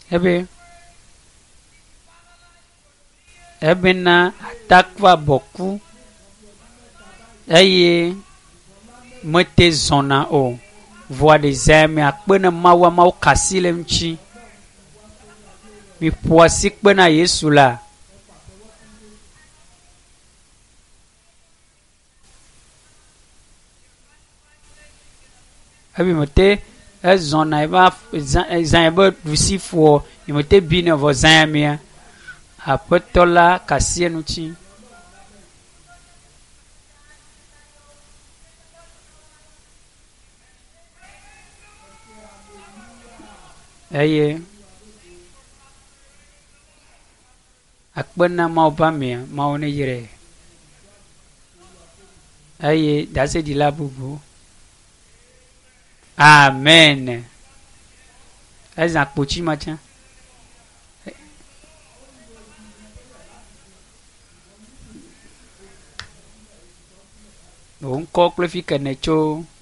ebena atakva boku eye mete zona o voa de zeme akpena mawa mau kasile mchi mi poasi kpena Yesu la ebi mete zona eba zan eba rusifo imete bine vo zame apetola kasie nuchi eye akpena mau bamia mau ne yire eye dase di la bubu amen eza kpochi macha on kokle fi kenecho